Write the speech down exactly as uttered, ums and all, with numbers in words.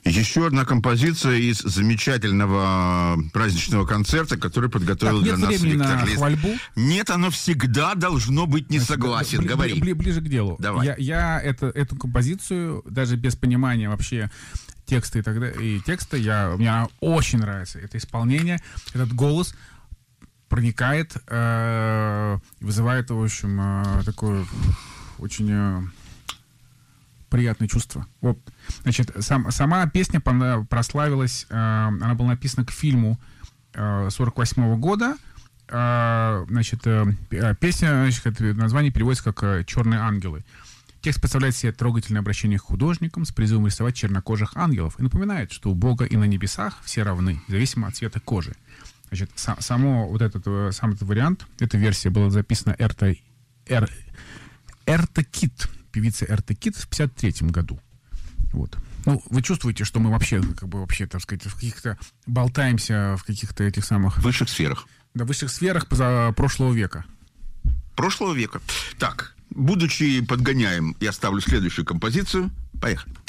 Еще одна композиция из замечательного праздничного концерта, который подготовил так, для нас Виктор Лист. Хвальбу? Нет, оно всегда должно быть не согласен. Бли, Говори. Бли, ближе к делу. Давай. Я, я это, эту композицию, даже без понимания вообще текста и, тогда, и текста, я, мне она очень нравится. Это исполнение, этот голос проникает, э, вызывает, в общем, э, такое очень... Э, приятное чувство. Вот. Значит, сам, сама песня прославилась, э, она была написана к фильму э, сорок восьмого года. Э, значит, э, песня, значит, название переводится как «Черные ангелы». Текст представляет себе трогательное обращение к художникам с призывом рисовать чернокожих ангелов и напоминает, что у Бога и на небесах все равны, независимо от цвета кожи. Значит, сам, само вот этот, сам этот вариант, эта версия была записана Эрта, Эр, Эрта Кит, певица Эрта Кит в пятьдесят третьем году. Вот. Ну, вы чувствуете, что мы вообще, как бы, вообще, так сказать, в каких-то болтаемся в каких-то этих самых... Высших сферах. Да, высших сферах прошлого века. Прошлого века. Так, будучи подгоняем, я ставлю следующую композицию. Поехали.